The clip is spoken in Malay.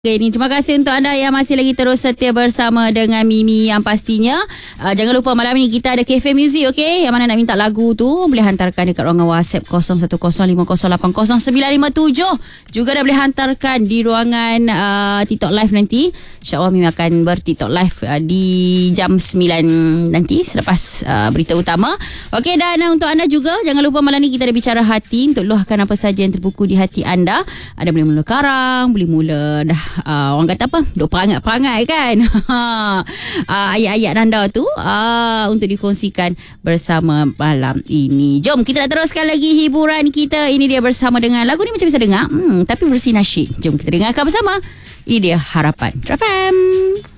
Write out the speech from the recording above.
Okay, ini terima kasih untuk anda yang masih lagi terus setia bersama dengan Mimi yang pastinya. Jangan lupa malam ni kita ada Cafe Music, okey? Yang mana nak minta lagu tu boleh hantarkan dekat ruangan WhatsApp 010508kosong557. Juga dah boleh hantarkan di ruangan TikTok Live nanti. InsyaAllah Mimi akan ber-TikTok Live di jam 9 nanti selepas berita utama. Okey, dan untuk anda juga jangan lupa malam ni kita ada bicara hati untuk luahkan apa saja yang terbuku di hati anda. Ada boleh mula karang, boleh mula dah orang kata apa? Duk perangai-perangai kan. Ayat-ayat anda tu untuk dikongsikan bersama malam ini. Jom kita nak teruskan lagi hiburan kita. Ini dia bersama dengan lagu ni macam bisa dengar tapi versi nasyid. Jom kita dengarkan bersama. Ini dia Harapan Trafam.